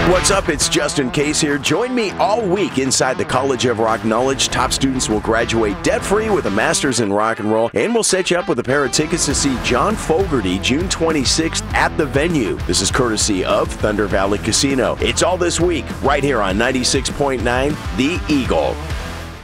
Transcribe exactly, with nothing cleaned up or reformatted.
What's up? It's Justin Case here. Join me all week inside the College of Rock Knowledge. Top students will graduate debt-free with a master's in rock and roll, and we'll set you up with a pair of tickets to see John Fogerty June twenty-sixth at the venue. This is courtesy of Thunder Valley Casino. It's all this week right here on ninety-six point nine The Eagle.